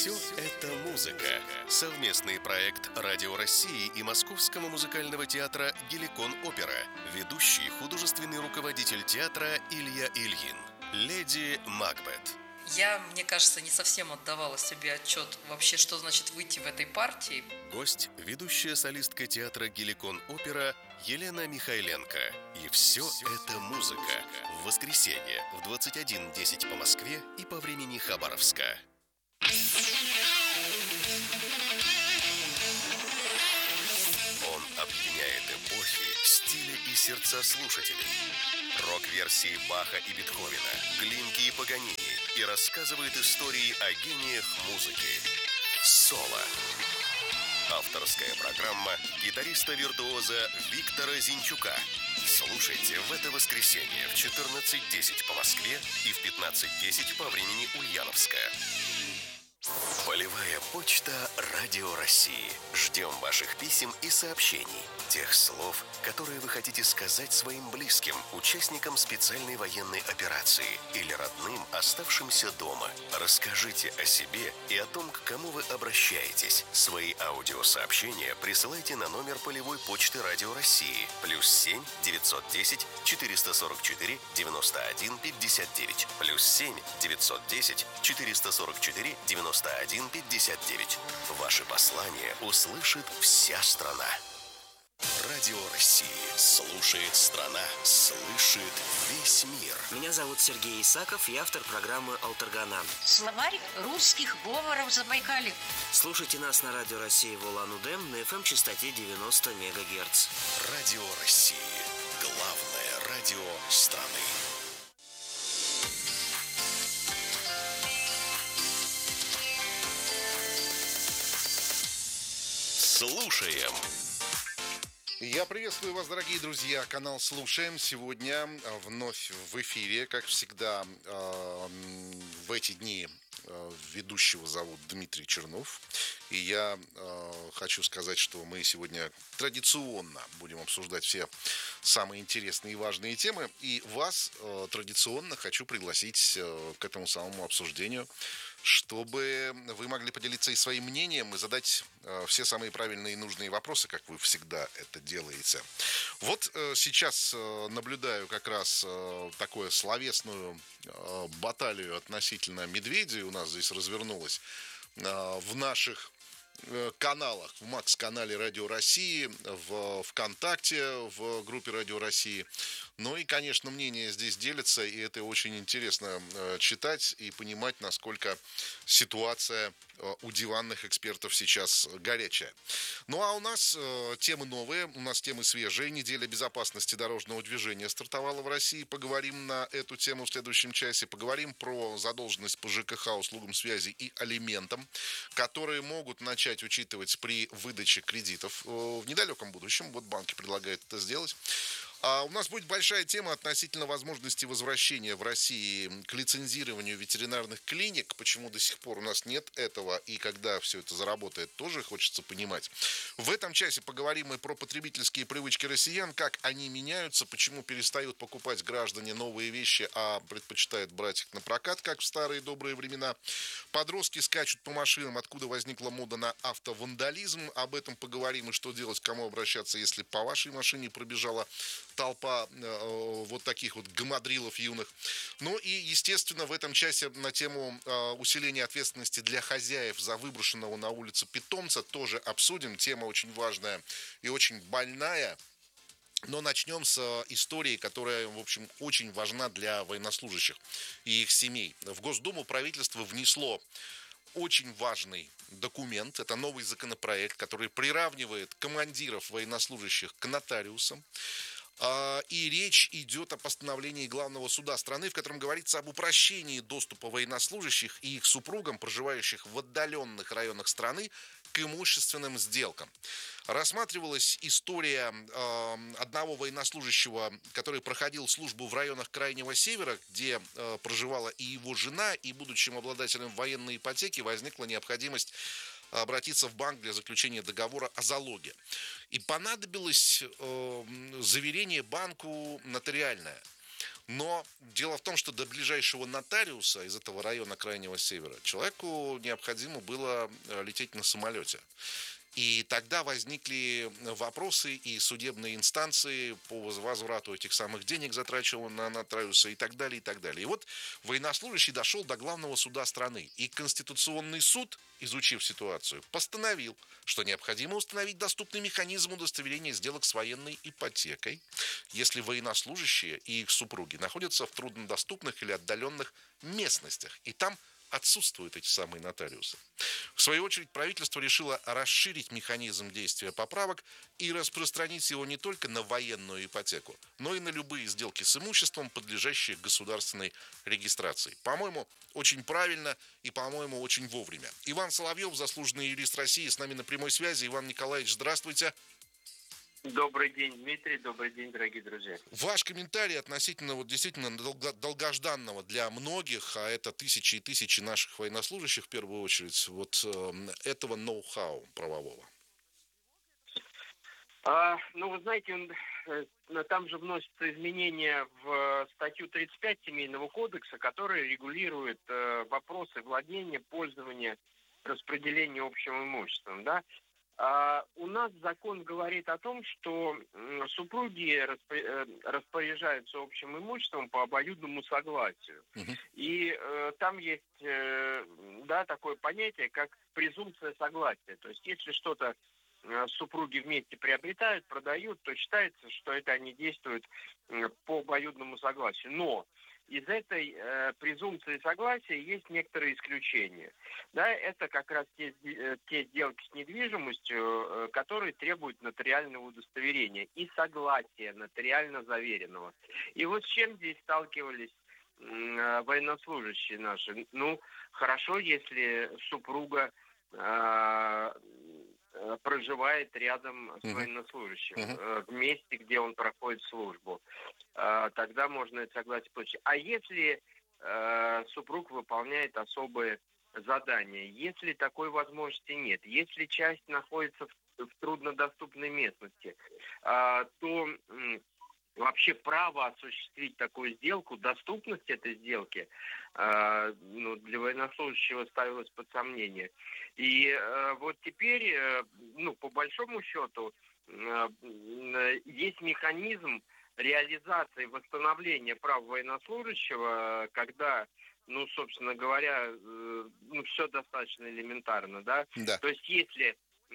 Все это музыка. Совместный проект Радио России и Московского музыкального театра «Геликон Опера». Ведущий художественный руководитель театра Илья Ильин. Леди Макбет. Мне кажется, не совсем отдавала себе отчет вообще, что значит выйти в этой партии. Гость – ведущая солистка театра «Геликон Опера» Елена Михайленко. И все это музыка. В воскресенье в 21:10 по Москве и по времени Хабаровска. Он объединяет эпохи, стили и сердца слушателей. Рок-версии Баха и Бетховена, Глинки и Паганини, и рассказывает истории о гениях музыки. Соло. Авторская программа гитариста-виртуоза Виктора Зинчука. Слушайте в это воскресенье в 14:10 по Москве и в 15:10 по времени Ульяновска. Полевая почта Радио России. Ждем ваших писем и сообщений. Тех слов, которые вы хотите сказать своим близким, участникам специальной военной операции или родным, оставшимся дома. Расскажите о себе и о том, к кому вы обращаетесь. Свои аудиосообщения присылайте на номер полевой почты Радио России +7 910 444 91 59 +7 910 444 91 59. Ваши послания услышит вся страна. Радио России. Слушает страна. Слышит весь мир. Меня зовут Сергей Исаков, я автор программы «Алтаргана». Словарь русских говоров Забайкалья. Слушайте нас на Радио России в Улан-Удэ на FM-частоте 90 МГц. Радио России. Главное радио страны. Слушаем. Я приветствую вас, дорогие друзья. Канал «Слушаем» сегодня вновь в эфире. Как всегда, в эти дни ведущего зовут Дмитрий Чернов. И я хочу сказать, что мы сегодня традиционно будем обсуждать все самые интересные и важные темы. И вас традиционно хочу пригласить к этому самому обсуждению, чтобы вы могли поделиться и своим мнением, и задать все самые правильные и нужные вопросы, как вы всегда это делаете. Вот сейчас наблюдаю как раз такую словесную баталию относительно медведей. У нас здесь развернулась в наших каналах, в МАКС-канале Радио России, в ВКонтакте, в группе Радио России. Ну и, конечно, мнения здесь делятся, и это очень интересно читать и понимать, насколько ситуация у диванных экспертов сейчас горячая. Ну а у нас темы новые, у нас темы свежие. Неделя безопасности дорожного движения стартовала в России. Поговорим на эту тему в следующем часе. Поговорим про задолженность по ЖКХ, услугам связи и алиментам, которые могут начать учитывать при выдаче кредитов в недалеком будущем. Вот банки предлагают это сделать. А у нас будет большая тема относительно возможности возвращения в России к лицензированию ветеринарных клиник. Почему до сих пор у нас нет этого и когда все это заработает, тоже хочется понимать. В этом часе поговорим мы про потребительские привычки россиян, как они меняются, почему перестают покупать граждане новые вещи, а предпочитают брать их на прокат, как в старые добрые времена. Подростки скачут по машинам, откуда возникла мода на автовандализм. Об этом поговорим и что делать, к кому обращаться, если по вашей машине пробежала толпа вот таких вот гамадрилов юных. Ну и, естественно, в этом часе на тему усиления ответственности для хозяев за выброшенного на улицу питомца тоже обсудим. Тема очень важная и очень больная. Но начнем с истории, которая, в общем, очень важна для военнослужащих и их семей. В Госдуму правительство внесло очень важный документ. Это новый законопроект, который приравнивает командиров военнослужащих к нотариусам. И речь идет о постановлении Главного суда страны, в котором говорится об упрощении доступа военнослужащих и их супругам, проживающих в отдаленных районах страны, к имущественным сделкам. Рассматривалась история одного военнослужащего, который проходил службу в районах Крайнего Севера, где проживала и его жена, и, будучи обладателем военной ипотеки, возникла необходимость обратиться в банк для заключения договора о залоге. И понадобилось заверение банку нотариальное. Но дело в том, что до ближайшего нотариуса из этого района Крайнего Севера человеку необходимо было лететь на самолете. И тогда возникли вопросы и судебные инстанции по возврату этих самых денег, затраченных на нотариуса и так далее, и так далее. И вот военнослужащий дошел до главного суда страны. И Конституционный суд, изучив ситуацию, постановил, что необходимо установить доступный механизм удостоверения сделок с военной ипотекой, если военнослужащие и их супруги находятся в труднодоступных или отдаленных местностях. И там отсутствуют эти самые нотариусы. В свою очередь, правительство решило расширить механизм действия поправок и распространить его не только на военную ипотеку, но и на любые сделки с имуществом, подлежащие государственной регистрации. По-моему, очень правильно и, по-моему, очень вовремя. Иван Соловьев, заслуженный юрист России, с нами на прямой связи. Иван Николаевич, здравствуйте. Добрый день, Дмитрий. Добрый день, дорогие друзья. Ваш комментарий относительно вот действительно долгожданного для многих, а это тысячи и тысячи наших военнослужащих в первую очередь, вот этого ноу-хау правового. Вы знаете, там же вносятся изменения в статью 35 Семейного кодекса, которая регулирует вопросы владения, пользования, распределения общим имуществом, да. У нас закон говорит о том, что супруги распоряжаются общим имуществом по обоюдному согласию. И там есть такое понятие, как презумпция согласия. То есть если что-то супруги вместе приобретают, продают, то считается, что это они действуют по обоюдному согласию. Но из этой презумпции согласия есть некоторые исключения. Да, это как раз те сделки с недвижимостью, которые требуют нотариального удостоверения и согласия нотариально заверенного. И вот с чем здесь сталкивались военнослужащие наши? Хорошо, если супруга проживает рядом с военнослужащим, в месте, где он проходит службу. Тогда можно это согласие получить. А если супруг выполняет особые задания, если такой возможности нет, если часть находится в труднодоступной местности, то вообще право осуществить такую сделку, доступность этой сделки для военнослужащего ставилась под сомнение. И вот теперь, по большому счету, есть механизм реализации, восстановления прав военнослужащего, когда, собственно говоря, все достаточно элементарно, да? Да. То есть если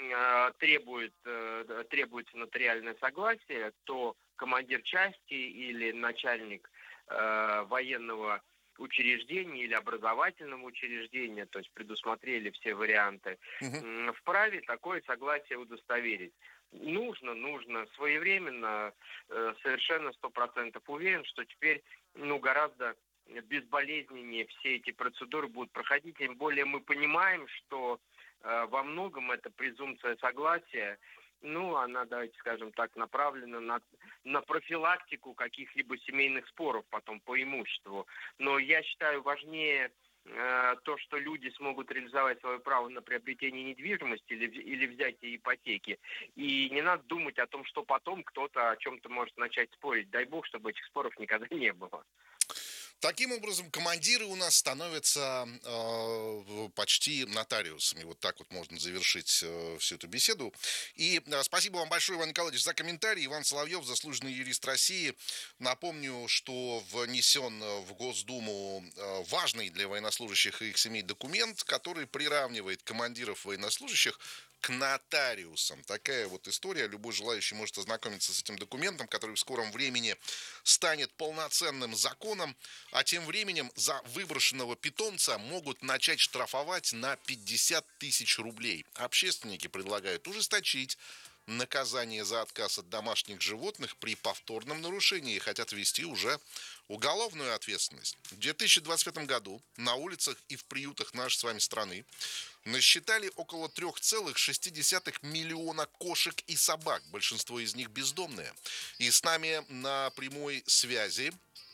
требуется нотариальное согласие, то командир части или начальник военного учреждения или образовательного учреждения, то есть предусмотрели все варианты, вправе такое согласие удостоверить. Нужно своевременно, совершенно 100% уверен, что теперь гораздо безболезненнее все эти процедуры будут проходить, тем более мы понимаем, что во многом эта презумпция согласия, она, давайте скажем так, направлена на профилактику каких-либо семейных споров потом по имуществу. Но я считаю важнее то, что люди смогут реализовать свое право на приобретение недвижимости или взятие ипотеки. И не надо думать о том, что потом кто-то о чем-то может начать спорить. Дай бог, чтобы этих споров никогда не было. Таким образом, командиры у нас становятся почти нотариусами. Вот так вот можно завершить всю эту беседу. И спасибо вам большое, Иван Николаевич, за комментарий. Иван Соловьев, заслуженный юрист России. Напомню, что внесен в Госдуму важный для военнослужащих и их семей документ, который приравнивает командиров военнослужащих к нотариусам. Такая вот история. Любой желающий может ознакомиться с этим документом, который в скором времени станет полноценным законом. А тем временем за выброшенного питомца могут начать штрафовать на 50 тысяч рублей. Общественники предлагают ужесточить наказание за отказ от домашних животных при повторном нарушении и хотят ввести уже уголовную ответственность. В 2025 году на улицах и в приютах нашей с вами страны насчитали около 3,6 миллиона кошек и собак. Большинство из них бездомные. И с нами на прямой связи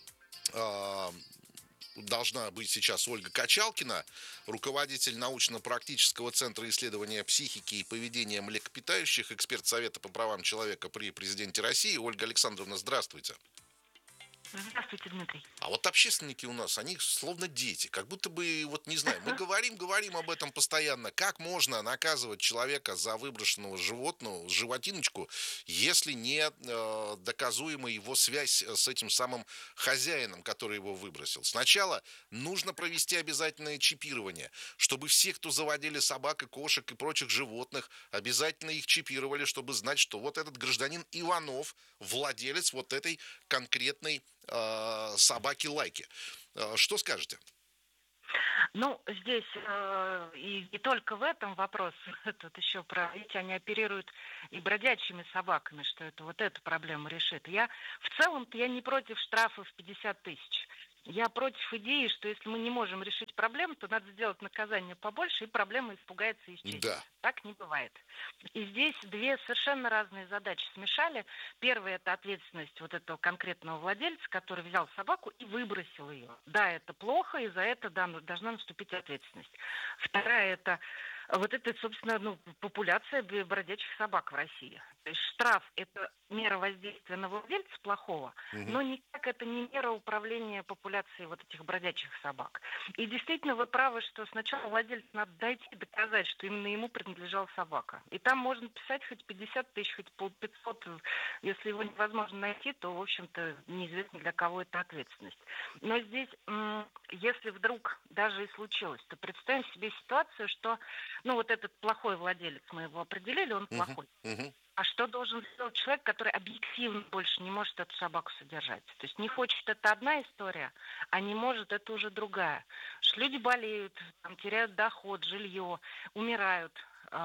должна быть сейчас Ольга Качалкина, руководитель научно-практического центра исследования психики и поведения млекопитающих, эксперт Совета по правам человека при президенте России. Ольга Александровна, здравствуйте. Здравствуйте, Дмитрий. А вот общественники у нас, они словно дети, как будто бы, вот не знаю, мы говорим об этом постоянно. Как можно наказывать человека за выброшенного животного, животиночку, если не доказуема его связь с этим самым хозяином, который его выбросил? Сначала нужно провести обязательное чипирование, чтобы все, кто заводили собак и кошек и прочих животных, обязательно их чипировали, чтобы знать, что вот этот гражданин Иванов владелец вот этой конкретной собаки-лайки. Что скажете? Ну, здесь и не только в этом вопрос, тут еще про, видите, они оперируют и бродячими собаками, что это вот эту проблему решит. В целом-то я не против штрафов в 50 тысяч. Я против идеи, что если мы не можем решить проблему, то надо сделать наказание побольше, и проблема испугается и исчезнет. Да. Так не бывает. И здесь две совершенно разные задачи смешали. Первая – это ответственность вот этого конкретного владельца, который взял собаку и выбросил ее. Да, это плохо, и за это должна наступить ответственность. Вторая – это вот это, собственно, популяция бродячих собак в России. То есть штраф – это мера воздействия на владельца плохого, но никак это не мера управления популяцией вот этих бродячих собак. И действительно, вы правы, что сначала владельцу надо дойти и доказать, что именно ему принадлежала собака. И там можно писать хоть 50 тысяч, хоть 500. Если его невозможно найти, то, в общем-то, неизвестно, для кого это ответственность. Но здесь, если вдруг даже и случилось, то представим себе ситуацию, что вот этот плохой владелец, мы его определили, он плохой. А что должен сделать человек, который объективно больше не может эту собаку содержать? То есть не хочет — это одна история, а не может — это уже другая. Что люди болеют, там, теряют доход, жилье, умирают.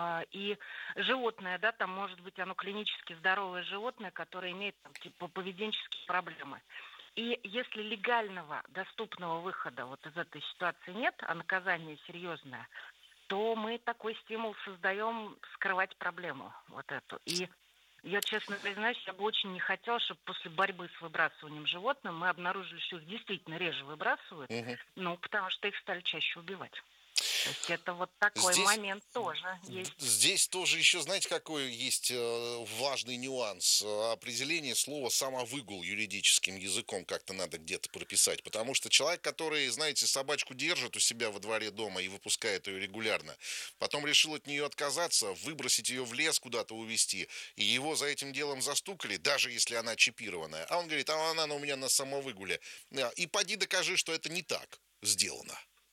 И животное, да, там может быть оно клинически здоровое животное, которое имеет там, типа поведенческие проблемы. И если легального, доступного выхода вот из этой ситуации нет, а наказание серьезное, то мы такой стимул создаем скрывать проблему вот эту. И я, честно признаюсь, я бы очень не хотела, чтобы после борьбы с выбрасыванием животных мы обнаружили, что их действительно реже выбрасывают, потому что их стали чаще убивать. То есть это вот такой момент тоже есть. Здесь тоже еще, знаете, какой есть важный нюанс? Определение слова «самовыгул» юридическим языком как-то надо где-то прописать. Потому что человек, который, знаете, собачку держит у себя во дворе дома и выпускает ее регулярно, потом решил от нее отказаться, выбросить ее в лес, куда-то увезти, и его за этим делом застукали, даже если она чипированная. А он говорит, а она у меня на самовыгуле. И поди докажи, что это не так сделано.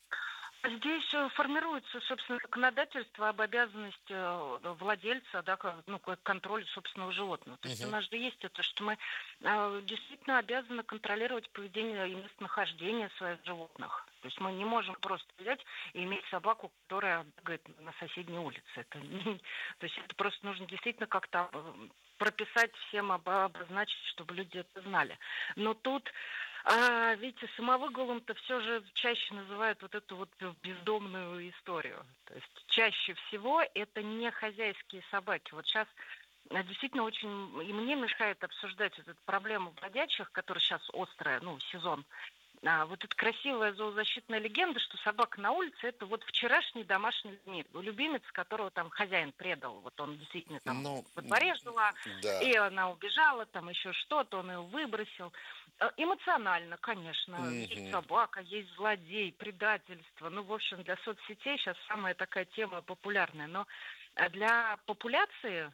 Здесь формируется, собственно, законодательство об обязанности владельца, да, к контролю собственного животного. То есть у нас же есть это, что мы действительно обязаны контролировать поведение и местонахождение своих животных. То есть мы не можем просто взять и иметь собаку, которая бегает на соседней улице. То есть это просто нужно действительно как-то прописать всем, обозначить, чтобы люди это знали. Но тут... видите, самовыгулом-то все же чаще называют вот эту вот бездомную историю. То есть чаще всего это не хозяйские собаки. Вот сейчас действительно очень... И мне мешает обсуждать вот эту проблему бродячих, которая сейчас острая, сезон. Вот эта красивая зоозащитная легенда, что собака на улице — это вот вчерашний домашний любимец, которого там хозяин предал. Вот он действительно там во дворе жила, да. И она убежала, там еще что-то, он ее выбросил. Эмоционально, конечно. Есть собака, есть злодей, предательство. В общем, для соцсетей сейчас самая такая тема популярная. Но для популяции,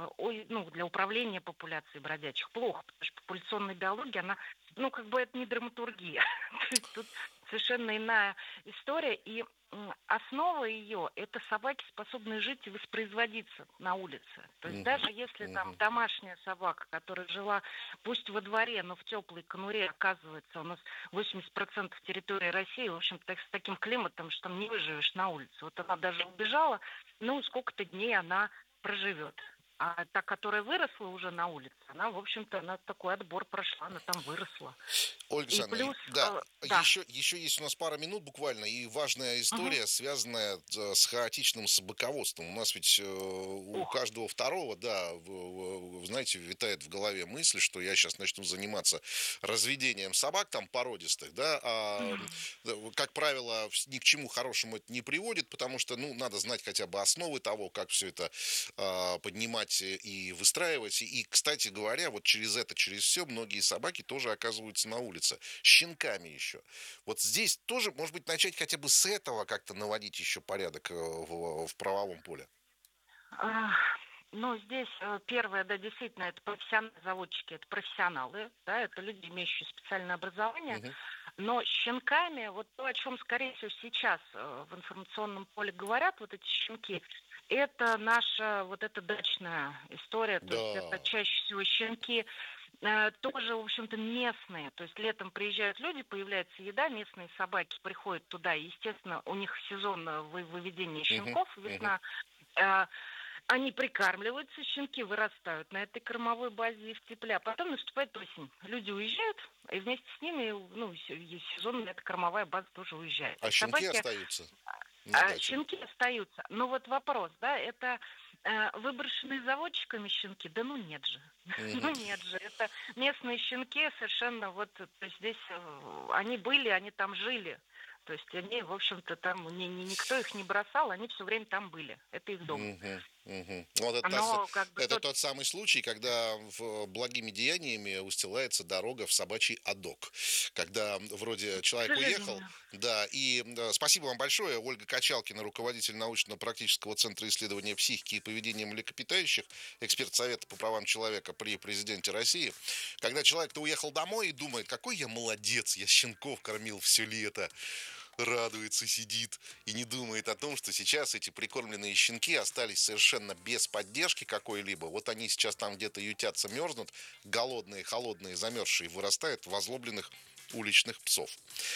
для управления популяцией бродячих плохо, потому что популяционная биология, она, это не драматургия. Тут совершенно иная история. И основа ее – это собаки, способные жить и воспроизводиться на улице. То есть даже если там домашняя собака, которая жила пусть во дворе, но в теплой конуре, оказывается, у нас 80% территории России, в общем-то, с таким климатом, что там не выживешь на улице. Вот она даже убежала, сколько-то дней она проживет. А та, которая выросла уже на улице, она, в общем-то, такой отбор прошла, она там выросла. Ольга И Александровна, плюс, да, да. еще есть у нас пара минут буквально, и важная история, связанная с хаотичным собаководством. У нас ведь у Ух. каждого второго, да, вы знаете, витает в голове мысль, что я сейчас начну заниматься разведением собак там породистых, да, как правило, ни к чему хорошему это не приводит, потому что, ну, надо знать хотя бы основы того, как все это поднимать и выстраивать. И, кстати говоря, вот через все, многие собаки тоже оказываются на улице. Щенками еще. Вот здесь тоже, может быть, начать хотя бы с этого как-то наводить еще порядок в правовом поле. Ну, здесь первое, да, действительно, это профессиональные заводчики, это профессионалы, да, это люди, имеющие специальное образование. Но с щенками, вот то, о чем, скорее всего, сейчас в информационном поле говорят, вот эти щенки, это наша вот эта дачная история, то есть это чаще всего щенки тоже, в общем-то, местные. То есть летом приезжают люди, появляется еда, местные собаки приходят туда. И, естественно, у них сезон выведения щенков, весна. Они прикармливаются, щенки вырастают на этой кормовой базе в тепле, а потом наступает осень. Люди уезжают, и вместе с ними, ну, сезонная эта кормовая база тоже уезжает. А щенки остаются? Щенки остаются. Но вот вопрос, да, это выброшенные заводчиками щенки? Да ну нет же. Ну нет же. Это местные щенки совершенно вот, то есть здесь они были, они там жили. То есть они, в общем-то, там никто их не бросал, они все время там были. Это их дом. Вот это тот самый случай, когда благими деяниями устилается дорога в собачий адок. Когда вроде человек уехал. Да, и спасибо вам большое. Ольга Качалкина, руководитель научно-практического центра исследования психики и поведения млекопитающих, эксперт Совета по правам человека при президенте России. Когда человек-то уехал домой и думает, какой я молодец, я щенков кормил все лето. Радуется, сидит и не думает о том, что сейчас эти прикормленные щенки остались совершенно без поддержки какой-либо. Вот они сейчас там где-то ютятся, мерзнут, голодные, холодные, замерзшие, вырастают в озлобленных уличных псов.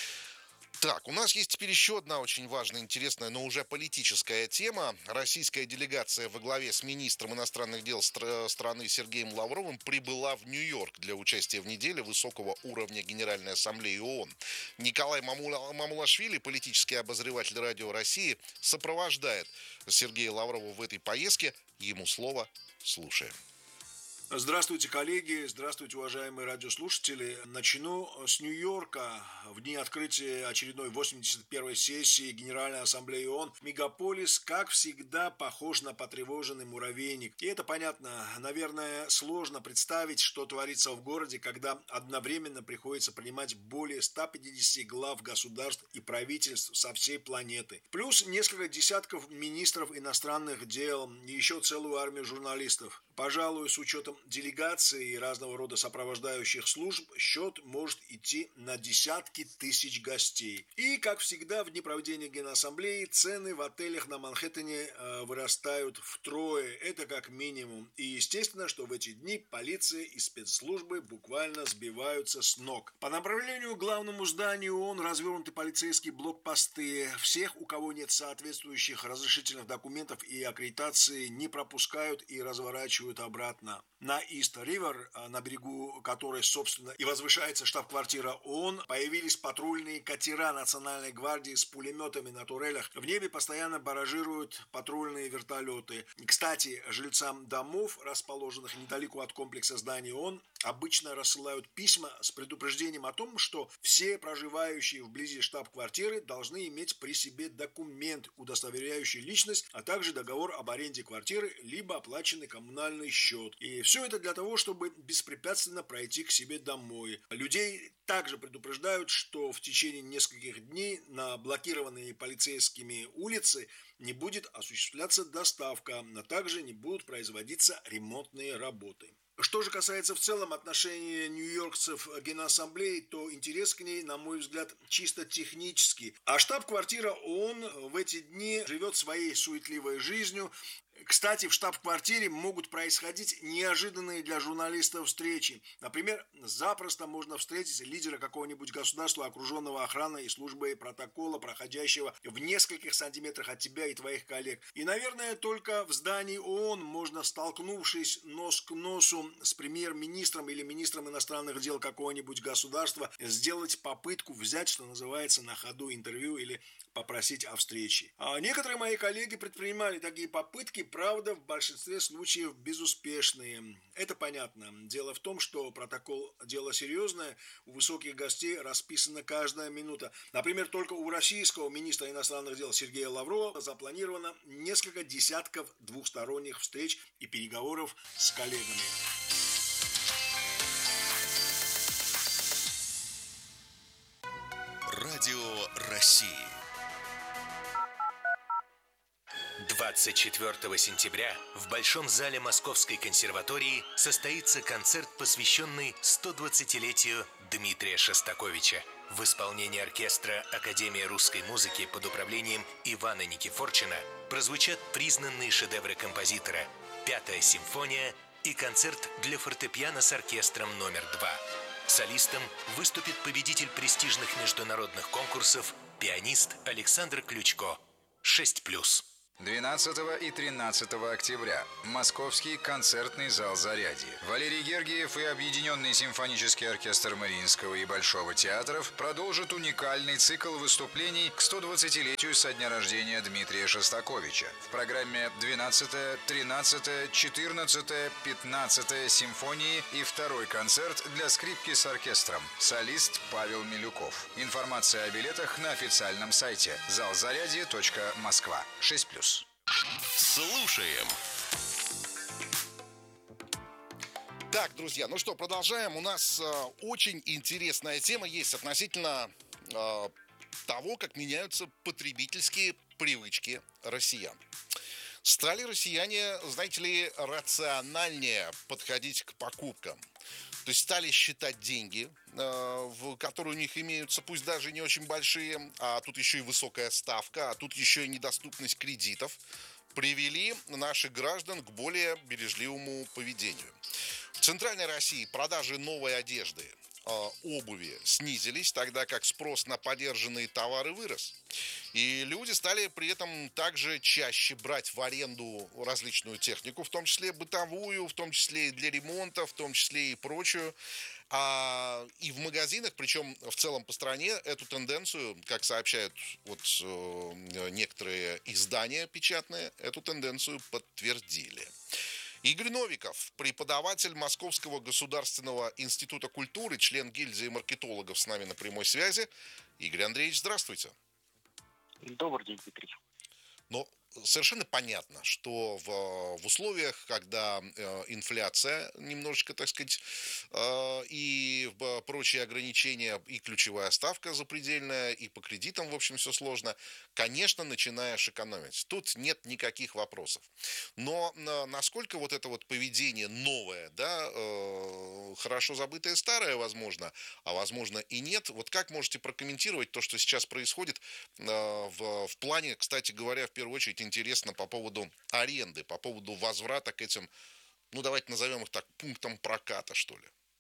Так, у нас есть теперь еще одна очень важная, интересная, но уже политическая тема. Российская делегация во главе с министром иностранных дел страны Сергеем Лавровым прибыла в Нью-Йорк для участия в неделе высокого уровня Генеральной Ассамблеи ООН. Николай Мамулашвили, политический обозреватель Радио России, сопровождает Сергея Лаврова в этой поездке. Ему слово, слушаем. Здравствуйте, коллеги, здравствуйте, уважаемые радиослушатели. Начну с Нью-Йорка. В дни открытия очередной 81-й сессии Генеральной Ассамблеи ООН мегаполис, как всегда, похож на потревоженный муравейник. И это понятно. Наверное, сложно представить, что творится в городе, когда одновременно приходится принимать более 150 глав государств и правительств со всей планеты. Плюс несколько десятков министров иностранных дел и еще целую армию журналистов. Пожалуй, с учетом делегаций и разного рода сопровождающих служб, счет может идти на десятки тысяч гостей. И, как всегда, в дни проведения Генассамблеи цены в отелях на Манхэттене вырастают втрое. Это как минимум. И естественно, что в эти дни полиция и спецслужбы буквально сбиваются с ног. По направлению к главному зданию ООН развернуты полицейские блокпосты. Всех, у кого нет соответствующих разрешительных документов и аккредитации, не пропускают и разворачивают обратно. На Ист-Ривер, на берегу которой, собственно, и возвышается штаб-квартира ООН, появились патрульные катера Национальной гвардии с пулеметами на турелях. В небе постоянно баражируют патрульные вертолеты. Кстати, жильцам домов, расположенных недалеко от комплекса зданий ООН, обычно рассылают письма с предупреждением о том, что все проживающие вблизи штаб-квартиры должны иметь при себе документ, удостоверяющий личность, а также договор об аренде квартиры, либо оплаченный коммунальный счет. И все это для того, чтобы беспрепятственно пройти к себе домой. Людей также предупреждают, что в течение нескольких дней на блокированные полицейскими улицы не будет осуществляться доставка, а также не будут производиться ремонтные работы. Что же касается в целом отношения нью-йоркцев к Генассамблее, то интерес к ней, на мой взгляд, чисто технический. А штаб-квартира ООН в эти дни живет своей суетливой жизнью. Кстати, в штаб-квартире могут происходить неожиданные для журналистов встречи. Например, запросто можно встретить лидера какого-нибудь государства, окруженного охраной и службой протокола, проходящего в нескольких сантиметрах от тебя и твоих коллег. И, наверное, только в здании ООН можно, столкнувшись нос к носу возможным с премьер-министром или министром иностранных дел какого-нибудь государства сделать попытку взять, что называется, на ходу интервью или попросить о встрече. А некоторые мои коллеги предпринимали такие попытки, правда, в большинстве случаев безуспешные. Это понятно. Дело в том, что протокол – дело серьезное, у высоких гостей расписана каждая минута. Например, только у российского министра иностранных дел Сергея Лаврова запланировано несколько десятков двухсторонних встреч и переговоров с коллегами. Радио России. 24 сентября в Большом зале Московской консерватории состоится концерт, посвященный 120-летию Дмитрия Шостаковича. В исполнении оркестра Академии русской музыки под управлением Ивана Никифорчина прозвучат признанные шедевры композитора «Пятая симфония» и концерт для фортепиано с оркестром номер 2. Солистом выступит победитель престижных международных конкурсов, пианист Александр Ключко. 6+. 12 и 13 октября. Московский концертный зал «Зарядье». Валерий Гергиев и Объединенный симфонический оркестр Мариинского и Большого театров продолжат уникальный цикл выступлений к 120-летию со дня рождения Дмитрия Шостаковича. В программе 12-я, 13-я, 14-я, 15-я симфонии и второй концерт для скрипки с оркестром. Солист Павел Милюков. Информация о билетах на официальном сайте залзарядье.москва. 6+. Слушаем. Так, друзья, ну что, продолжаем. У нас очень интересная тема есть относительно того, как меняются потребительские привычки россиян. Стали россияне, знаете ли, рациональнее подходить к покупкам. То есть стали считать деньги, которые у них имеются, пусть даже не очень большие, а тут еще и высокая ставка, а тут еще и недоступность кредитов, привели наших граждан к более бережливому поведению. В Центральной России продажи новой одежды, обуви снизились, тогда как спрос на подержанные товары вырос. И люди стали при этом также чаще брать в аренду различную технику, в том числе бытовую, в том числе и для ремонта, в том числе и прочую. И в магазинах, причем в целом по стране, эту тенденцию, как сообщают некоторые издания печатные, эту тенденцию подтвердили. Игорь Новиков, преподаватель Московского государственного института культуры, член гильдии маркетологов, с нами на прямой связи. Игорь Андреевич, здравствуйте. Добрый день, Дмитрий. Но совершенно понятно, что в условиях, когда инфляция немножечко, так сказать, и прочие ограничения, и ключевая ставка запредельная, и по кредитам, в общем, все сложно, конечно, начинаешь экономить. Тут нет никаких вопросов. Но насколько вот это вот поведение новое, да, хорошо забытое старое, возможно, а возможно и нет, вот как можете прокомментировать то, что сейчас происходит в плане, кстати говоря, в первую очередь, интересно по поводу аренды, по поводу возврата к этим, ну, давайте назовем их так, пунктам проката, что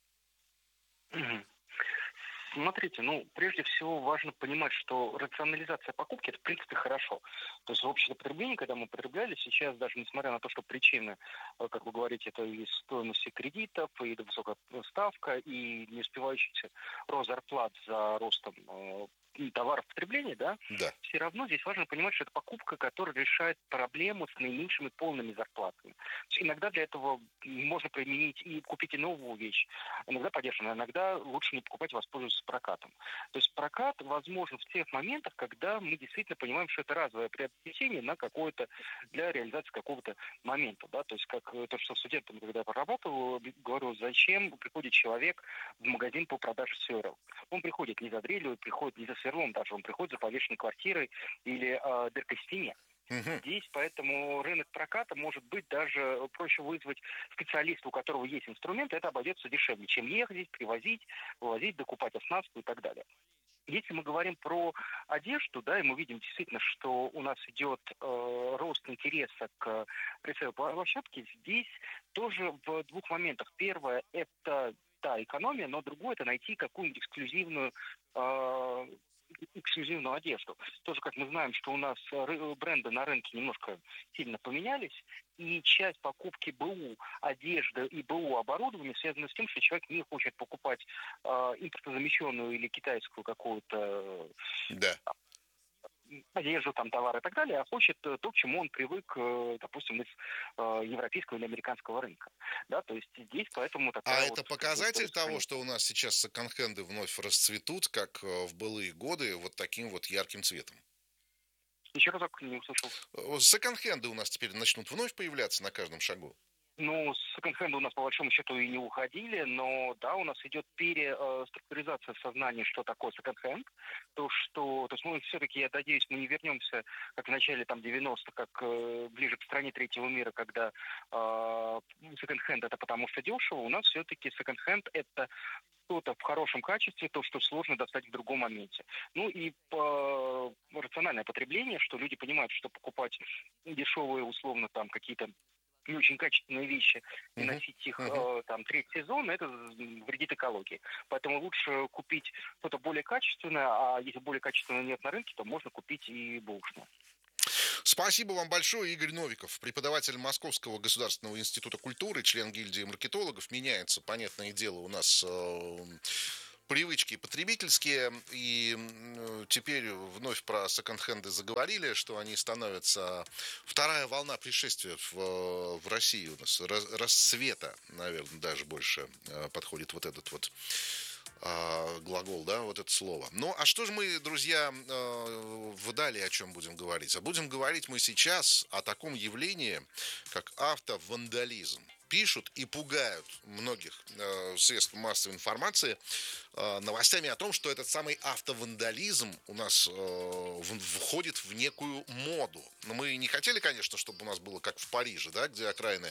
ли? Смотрите, прежде всего важно понимать, что рационализация покупки – это, в принципе, хорошо. То есть в общем потреблении, когда мы потребляли, сейчас даже несмотря на то, что причины, как вы говорите, это и стоимость кредитов, и высокая ставка, и не успевающийся рост зарплат за ростом товаров потребления, да, все равно здесь важно понимать, что это покупка, которая решает проблему с наименьшими полными зарплатами. Иногда для этого можно применить и купить и новую вещь, иногда подержанную, иногда лучше не покупать, воспользоваться прокатом. То есть прокат возможен в тех моментах, когда мы действительно понимаем, что это разовое приобретение на какое-то, для реализации какого-то момента, да, то есть как то, что студентам, когда я прорабатывал, говорю, зачем приходит человек в магазин по продаже сверлов. Он приходит не за дрелью, приходит не за сверлом даже, он приходит за повешенной квартирой или дыркой в стене. Здесь поэтому рынок проката может быть даже проще вызвать специалиста, у которого есть инструменты, это обойдется дешевле, чем ехать, привозить, вывозить, докупать оснастку и так далее. Если мы говорим про одежду, да, и мы видим действительно, что у нас идет рост интереса к прицелу площадке, здесь тоже в двух моментах. Первое – это экономия, но другое – это найти какую-нибудь эксклюзивную эксклюзивную одежду. Тоже, как мы знаем, что у нас бренды на рынке немножко сильно поменялись, и часть покупки БУ одежды и БУ оборудования связана с тем, что человек не хочет покупать импортозамещенную или китайскую какую-то одежду, там, товары и так далее, а хочет то, к чему он привык, допустим, из европейского или американского рынка. Да, то есть здесь поэтому такая это показатель того, что у нас сейчас секонд-хенды вновь расцветут, как в былые годы, вот таким вот ярким цветом? Еще разок не услышал. Секонд-хенды у нас теперь начнут вновь появляться на каждом шагу? Ну, с секонд-хенда у нас, по большому счету, и не уходили, но, да, у нас идет переструктуризация сознания, что такое секонд-хенд. То есть мы все-таки, я надеюсь, мы не вернемся, как в начале там 90-х, как ближе к стране третьего мира, когда секонд-хенд это потому что дешево. У нас все-таки секонд-хенд это что-то в хорошем качестве, то, что сложно достать в другом моменте. Ну и рациональное потребление, что люди понимают, что покупать дешевые, условно, там какие-то не очень качественные вещи и носить их там третий сезон, это вредит экологии. Поэтому лучше купить что-то более качественное, а если более качественного нет на рынке, то можно купить и бэушное. Спасибо вам большое, Игорь Новиков, преподаватель Московского государственного института культуры, член гильдии маркетологов. Меняется, понятное дело, у нас привычки потребительские, и теперь вновь про секонд-хенды заговорили, что они становятся... Вторая волна пришествия в России у нас, расцвета, наверное, даже больше подходит вот этот вот глагол, да, вот это слово. Ну, а что же мы, друзья, далее о чем будем говорить? А будем говорить мы сейчас о таком явлении, как автовандализм. Пишут и пугают многих средств массовой информации новостями о том, что этот самый автовандализм у нас входит в некую моду. Но мы не хотели, конечно, чтобы у нас было как в Париже, да, где окраины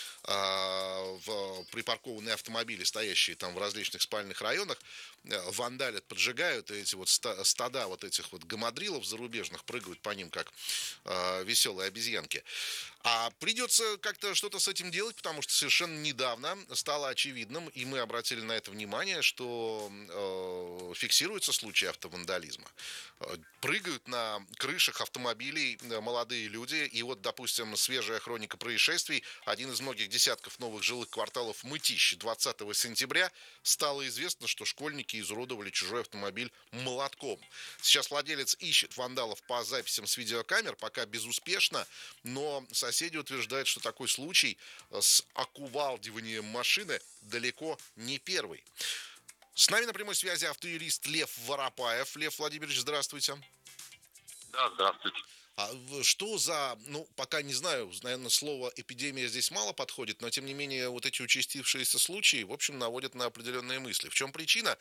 припаркованные автомобили, стоящие там в различных спальных районах, вандалят, поджигают, и эти вот стада вот этих вот гамадрилов зарубежных прыгают по ним, как веселые обезьянки. А придется как-то что-то с этим делать, потому что совершенно недавно стало очевидным, и мы обратили на это внимание, что фиксируются случаи автовандализма. Прыгают на крышах автомобилей молодые люди, и вот, допустим, свежая хроника происшествий, один из многих десятков новых жилых кварталов Мытищи 20 сентября стало известно, что школьники изуродовали чужой автомобиль молотком. Сейчас владелец ищет вандалов по записям с видеокамер, пока безуспешно, но соседи утверждают, что такой случай с окувалдиванием машины далеко не первый. С нами на прямой связи автоюрист Лев Воропаев. Лев Владимирович, здравствуйте. Да, здравствуйте. А что за, пока не знаю, наверное, слово «эпидемия» здесь мало подходит, но, тем не менее, вот эти участившиеся случаи, в общем, наводят на определенные мысли. В чем причина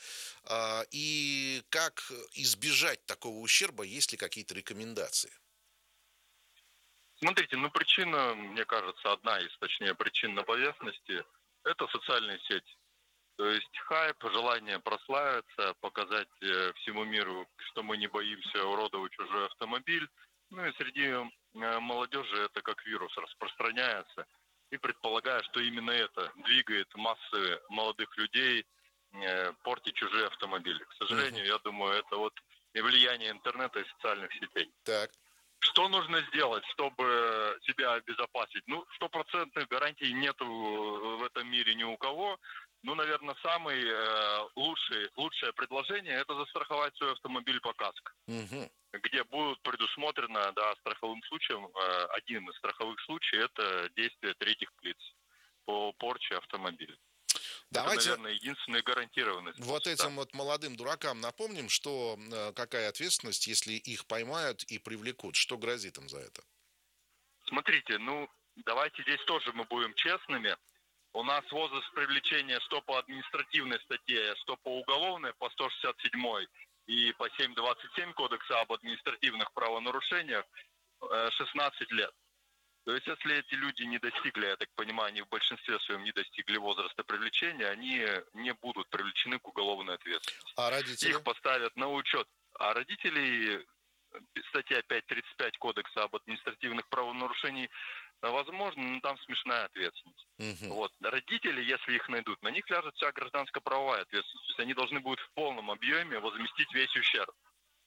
и как избежать такого ущерба, есть ли какие-то рекомендации? Смотрите, причина, мне кажется, одна из, точнее, причин на поверхности – это социальные сети. То есть хайп, желание прославиться, показать всему миру, что мы не боимся уродовать чужой автомобиль. Ну и среди молодежи это как вирус распространяется. И предполагаю, что именно это двигает массы молодых людей портить чужие автомобили. К сожалению, я думаю, это вот и влияние интернета и социальных сетей. Так. Что нужно сделать, чтобы себя обезопасить? 100% гарантий нету в этом мире ни у кого. Наверное, самое лучшее предложение – это застраховать свой автомобиль по каско. Где будет предусмотрено, страховым случаем, один из страховых случаев – это действие третьих лиц по порче автомобиля. Давайте, это, наверное, единственная гарантированность. Вот этим вот молодым дуракам напомним, что какая ответственность, если их поймают и привлекут. Что грозит им за это? Смотрите, давайте здесь тоже мы будем честными. У нас возраст привлечения что по административной статье, что по уголовной, по 167 и по 727 Кодекса об административных правонарушениях 16 лет. То есть, если эти люди не достигли, я так понимаю, они в большинстве своем не достигли возраста привлечения, они не будут привлечены к уголовной ответственности. А родители? Их поставят на учет. А родителей, статья 5.35 Кодекса об административных правонарушениях, возможно, но там смешная ответственность. Вот. Родители, если их найдут, на них ляжет вся гражданско-правовая ответственность. То есть они должны будут в полном объеме возместить весь ущерб.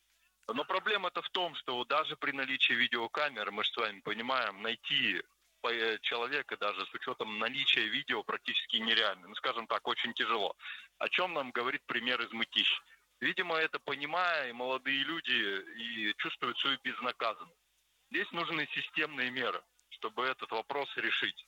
Но проблема-то в том, что даже при наличии видеокамер, мы же с вами понимаем, найти человека даже с учетом наличия видео практически нереально. Ну, скажем так, очень тяжело. О чем нам говорит пример из Мытищ? Видимо, это понимая, и молодые люди и чувствуют свою безнаказанность. Здесь нужны системные меры, чтобы этот вопрос решить.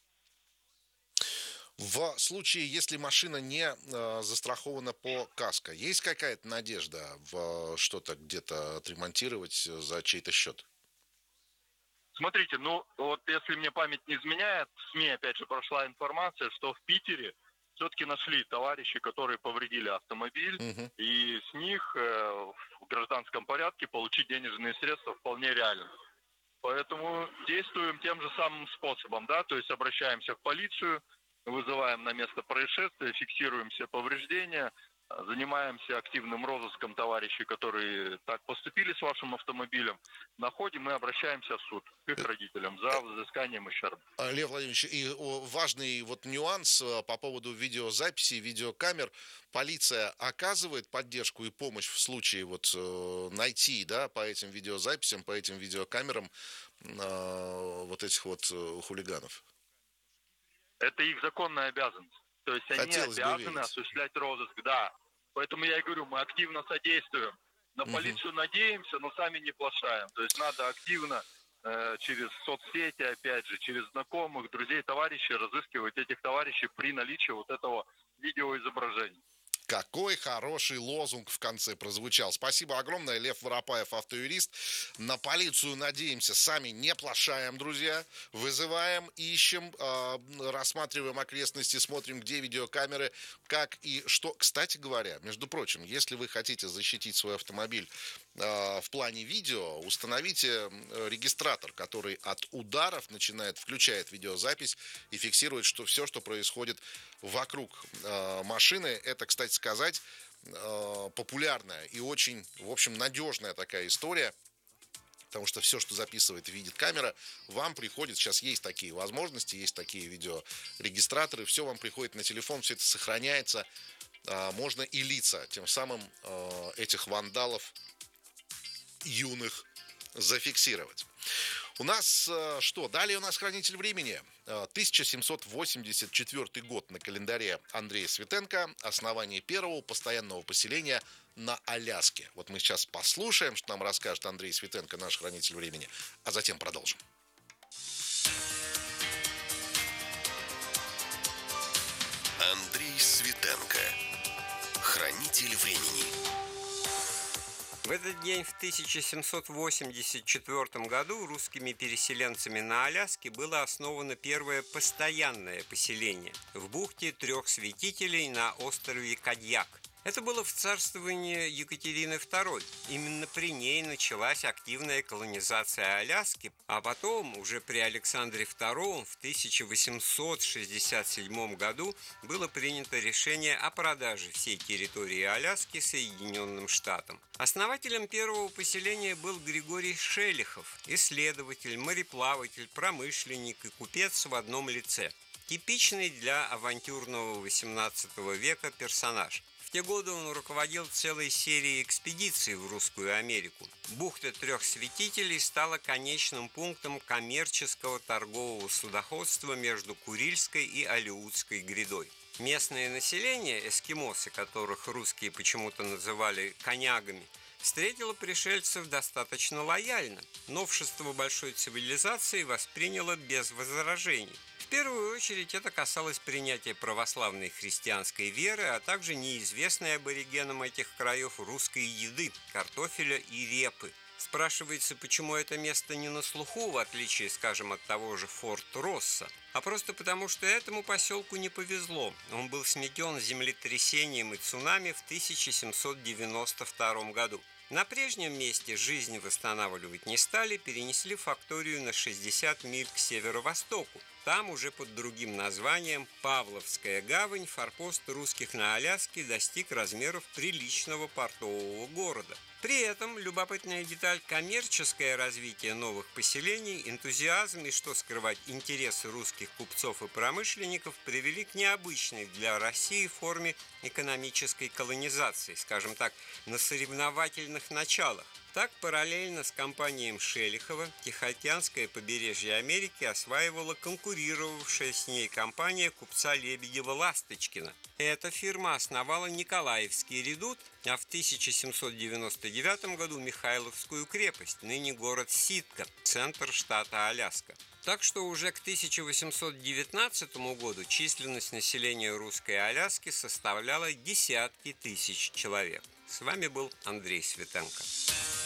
В случае, если машина не застрахована по каско, есть какая-то надежда в что-то где-то отремонтировать за чей-то счет? Смотрите, ну вот если мне память не изменяет, в СМИ опять же прошла информация, что в Питере все-таки нашли товарищи, которые повредили автомобиль, и с них в гражданском порядке получить денежные средства вполне реально. Поэтому действуем тем же самым способом, да, то есть обращаемся в полицию, вызываем на место происшествия, фиксируем все повреждения, занимаемся активным розыском товарищей, которые так поступили с вашим автомобилем, находим и обращаемся в суд к их родителям за взысканием ущерба. Лев Владимирович, и важный вот нюанс по поводу видеозаписи, видеокамер. Полиция оказывает поддержку и помощь в случае вот найти, да, по этим видеозаписям, по этим видеокамерам вот этих вот хулиганов? Это их законная обязанность. То есть они обязаны осуществлять розыск, да. Поэтому я и говорю, мы активно содействуем. На полицию надеемся, но сами не плашаем. То есть надо активно через соцсети, опять же, через знакомых, друзей, товарищей разыскивать этих товарищей при наличии вот этого видеоизображения. Какой хороший лозунг в конце прозвучал. Спасибо огромное. Лев Воропаев, автоюрист. На полицию надеемся, сами не плашаем, друзья. Вызываем, ищем, рассматриваем окрестности, смотрим, где видеокамеры, как и что. Кстати говоря, между прочим, если вы хотите защитить свой автомобиль в плане видео, установите регистратор, который от ударов включает видеозапись и фиксирует все, что происходит вокруг машины. Это, кстати сказать, популярная и очень, в общем, надежная такая история. Потому что все, что записывает и видит камера, вам приходит, сейчас есть такие возможности, есть такие видеорегистраторы, все вам приходит на телефон, все это сохраняется, можно и лица, тем самым этих вандалов юных зафиксировать. У нас что? Далее у нас хранитель времени. 1784 год на календаре Андрея Светенко. Основание первого постоянного поселения на Аляске. Вот мы сейчас послушаем, что нам расскажет Андрей Светенко, наш хранитель времени, а затем продолжим. Андрей Светенко. Хранитель времени. В этот день в 1784 году русскими переселенцами на Аляске было основано первое постоянное поселение в бухте Трех Святителей на острове Кадьяк. Это было в царствовании Екатерины II. Именно при ней началась активная колонизация Аляски, а потом, уже при Александре II, в 1867 году было принято решение о продаже всей территории Аляски Соединенным Штатам. Основателем первого поселения был Григорий Шелихов, исследователь, мореплаватель, промышленник и купец в одном лице. Типичный для авантюрного XVIII века персонаж. В те годы он руководил целой серией экспедиций в Русскую Америку. Бухта Трех Святителей стала конечным пунктом коммерческого торгового судоходства между Курильской и Алеутской грядой. Местное население, эскимосы, которых русские почему-то называли конягами, встретило пришельцев достаточно лояльно. Новшество большой цивилизации восприняло без возражений. В первую очередь это касалось принятия православной христианской веры, а также неизвестной аборигенам этих краев русской еды, картофеля и репы. Спрашивается, почему это место не на слуху, в отличие, скажем, от того же Форт-Росса, а просто потому, что этому поселку не повезло. Он был сметен землетрясением и цунами в 1792 году. На прежнем месте жизнь восстанавливать не стали, перенесли факторию на 60 миль к северо-востоку. Там уже под другим названием Павловская гавань форпост русских на Аляске достиг размеров приличного портового города. При этом, любопытная деталь, коммерческое развитие новых поселений, энтузиазм и, что скрывать, интересы русских купцов и промышленников привели к необычной для России форме экономической колонизации, скажем так, на соревновательных началах. Так, параллельно с компанией Шелихова Тихоокеанское побережье Америки осваивала конкурировавшая с ней компания купца Лебедева-Ласточкина. Эта фирма основала Николаевский редут, а в 1799 году Михайловскую крепость, ныне город Ситка, центр штата Аляска. Так что уже к 1819 году численность населения русской Аляски составляла десятки тысяч человек. С вами был Андрей Светенко.